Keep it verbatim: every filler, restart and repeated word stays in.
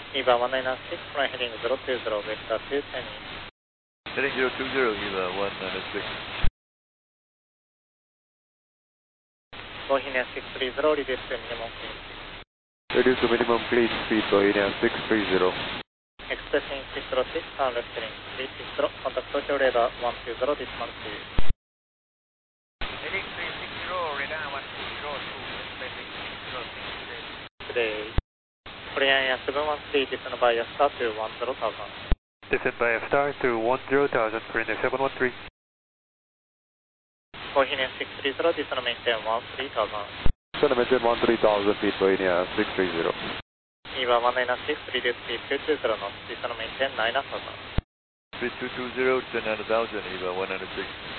Eva one nine six, flying heading zero two zero, vector two ten. Heading zero two zero, Eva one nine six. Bohemia six three zero, reduce to minimum clean. Reduce to minimum clean speed, Bohemia six three zero. Expressing six zero six, turn left heading three six zero, contact Tokyo radar one two zero, dismount to you. Heading three six zero, radar one two zero two, expressing six zero six today. Today, Korean seven one three, descend by a star to one zero thousand. Descend by a star to one zero thousand, Korean seven one three. Bohemia six three zero, descend maintain one three thousand. Descend maintain one three thousand feet, Bohemia six three zero. Eva one nine six, reduce speed two two zero knots, descend maintain nine thousand. Speed two two zero, descend nine thousand, Eva one nine six.